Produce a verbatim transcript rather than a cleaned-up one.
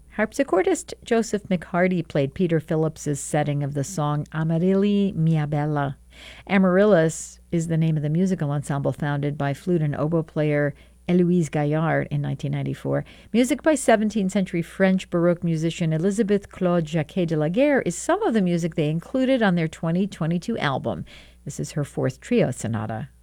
Harpsichordist Joseph McHardy played Peter Phillips's setting of the song Amarilli Mia Bella. Amaryllis is the name of the musical ensemble founded by flute and oboe player Héloïse Gaillard in nineteen ninety-four. Music by seventeenth century French Baroque musician Elisabeth Claude Jacquet de la Guerre is some of the music they included on their twenty twenty-two album. This is her fourth trio sonata.